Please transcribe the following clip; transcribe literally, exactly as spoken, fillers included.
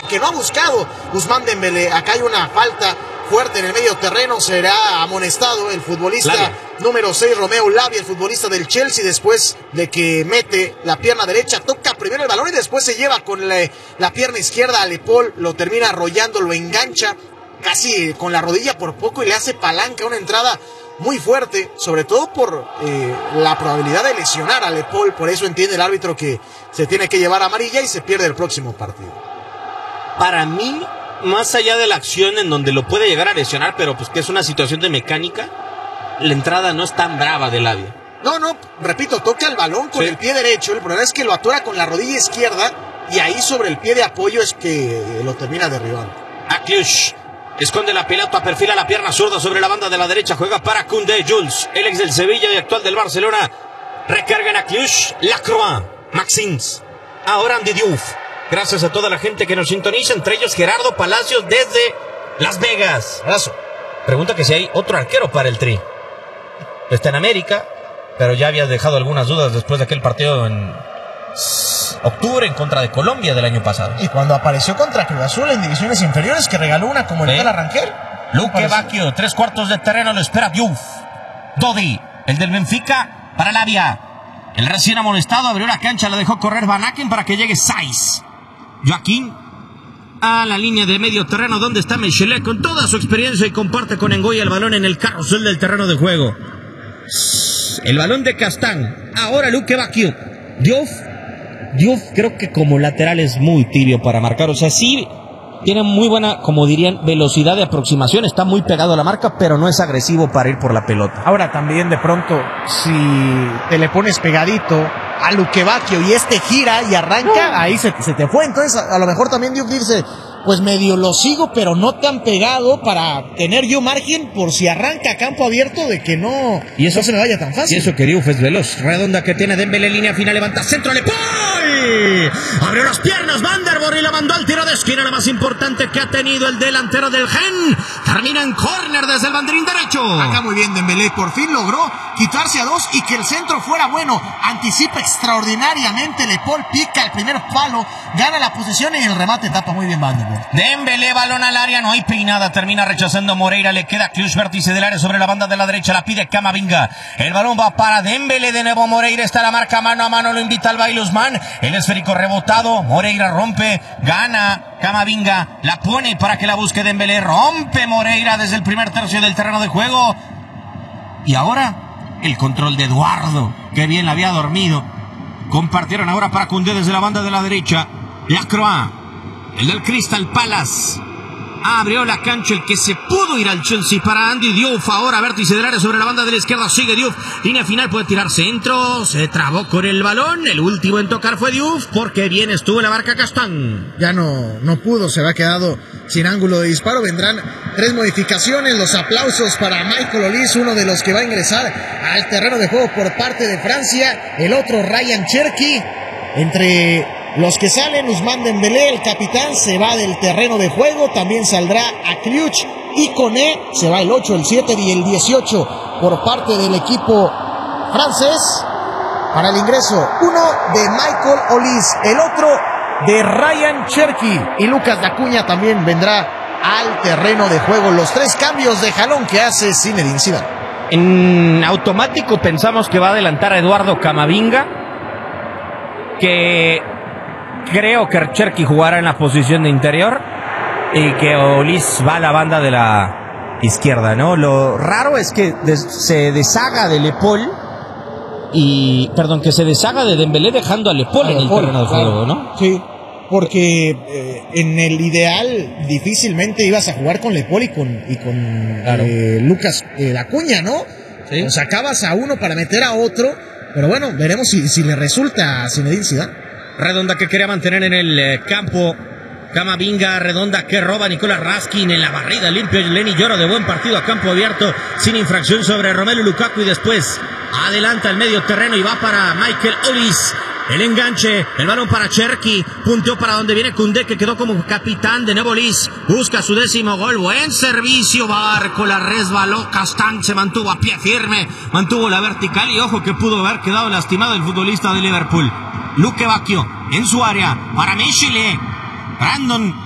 que no ha buscado Ousmane Dembélé. Acá hay una falta fuerte en el medio terreno, será amonestado el futbolista Lavia. número seis, Romeo Lavia, el futbolista del Chelsea, después de que mete la pierna derecha, toca primero el balón y después se lleva con la, la pierna izquierda a Le Paul, lo termina arrollando, lo engancha casi con la rodilla por poco y le hace palanca, una entrada muy fuerte, sobre todo por eh, la probabilidad de lesionar a Le Paul. Por eso entiende el árbitro que se tiene que llevar amarilla y se pierde el próximo partido. Para mí, más allá de la acción en donde lo puede llegar a lesionar, pero pues que es una situación de mecánica, la entrada no es tan brava de Lavia. No, no, repito, toca el balón con sí. el pie derecho, el problema es que lo atora con la rodilla izquierda y ahí sobre el pie de apoyo es que lo termina derribando. Akliush esconde la pelota, perfila la pierna zurda sobre la banda de la derecha, juega para Koundé, Jules, el ex del Sevilla y actual del Barcelona, recarga en Akliush, Lacroix, Maxins, ahora Andy Diouf. Gracias a toda la gente que nos sintoniza, entre ellos Gerardo Palacios desde Las Vegas. Abrazo. Pregunta que si hay otro arquero para el Tri. Está en América, pero ya habías dejado algunas dudas después de aquel partido en octubre en contra de Colombia del año pasado. Y cuando apareció contra Cruz Azul en divisiones inferiores, que regaló una como el ¿Sí? tal Arrangel. Luque Bacchio, tres cuartos de terreno, lo espera Diouf. Dodi, el del Benfica, para Lavia. El recién amonestado abrió la cancha, la dejó correr Van Aken para que llegue Saiz. Joaquín a la línea de medio terreno donde está Michelet con toda su experiencia y comparte con Engoya el balón en el carrusel del terreno de juego. El balón de Castán. Ahora Luque Bacchio. Diouf. Diouf creo que como lateral es muy tibio para marcar. O sea, sí tiene muy buena, como dirían, velocidad de aproximación. Está muy pegado a la marca, pero no es agresivo para ir por la pelota. Ahora también de pronto, si te le pones pegadito a Luque Bacchio y este gira y arranca, no. ahí se, se te fue. Entonces a, a lo mejor también Diouf dice, pues medio lo sigo, pero no tan pegado para tener yo margen por si arranca a campo abierto de que no, y eso, no se me vaya tan fácil. Y eso que Diouf es veloz. Redonda que tiene Dembélé, línea final, levanta centro, Le Paul. Abrió las piernas Van der Borre y la mandó al tiro de esquina, la más importante que ha tenido el delantero del Gen. Termina en córner desde el banderín derecho. Acá muy bien Dembélé, por fin logró quitarse a dos y que el centro fuera bueno. Anticipa extraordinariamente Le Paul, pica el primer palo, gana la posesión y el remate tapa muy bien Van der Borre. Dembélé, balón al área, no hay peinada, termina rechazando Moreira, le queda Cluj, vértice del área sobre la banda de la derecha, la pide Camavinga, el balón va para Dembélé, de nuevo Moreira, está la marca mano a mano, lo invita al baile Ousmane, el esférico rebotado, Moreira rompe, gana Camavinga, la pone para que la busque Dembélé, rompe Moreira desde el primer tercio del terreno de juego, y ahora el control de Eduardo, que bien la había dormido, compartieron ahora para Koundé desde la banda de la derecha, Lacroix, el del Crystal Palace, abrió la cancha, el que se pudo ir al Chelsea para Andy Diouf, ahora vértice del área sobre la banda de la izquierda, sigue Diouf, línea final, puede tirar centro, se trabó con el balón, el último en tocar fue Diouf, porque bien estuvo la marca Castán. Ya no, no pudo, se había quedado sin ángulo de disparo, vendrán tres modificaciones, los aplausos para Michael Olise, uno de los que va a ingresar al terreno de juego por parte de Francia, el otro Ryan Cherki, entre los que salen, Ousmane Dembélé, el capitán, se va del terreno de juego. También saldrá Akliuch y Koné. Se va el ocho, el siete y el dieciocho por parte del equipo francés. Para el ingreso, uno de Michael Olise, el otro de Ryan Cherki. Y Lucas Dacuña también vendrá al terreno de juego. Los tres cambios de jalón que hace Zinedine Zidane. En automático pensamos que va a adelantar a Eduardo Camavinga, que creo que Cherki jugará en la posición de interior y que Olise va a la banda de la izquierda, ¿no? Lo raro es que des- se deshaga de Le Paul y, perdón, que se deshaga de Dembélé dejando a Le Paul a en el Paul, terreno de juego, claro, ¿no? Sí, porque eh, en el ideal difícilmente ibas a jugar con Le Paul y con, y con Claro. eh, Lucas eh, Dacuña, ¿no? Sí. O sacabas a uno para meter a otro, pero bueno, veremos si, si le resulta a Zinedine Zidane. Redonda que quería mantener en el eh, campo Camavinga, Redonda que roba Nicolás Raskin en la barrida, limpio Lenny Yoro de buen partido a campo abierto, sin infracción sobre Romelu Lukaku y después adelanta el medio terreno y va para Michael Olise, el enganche, el balón para Cherki, punteó para donde viene Koundé que quedó como capitán, de nuevo Olise, busca su décimo gol, buen servicio, Barco, la resbaló, Castán se mantuvo a pie firme, mantuvo la vertical y ojo que pudo haber quedado lastimado el futbolista de Liverpool. Luque Bacchio en su área para Michelet, Brandon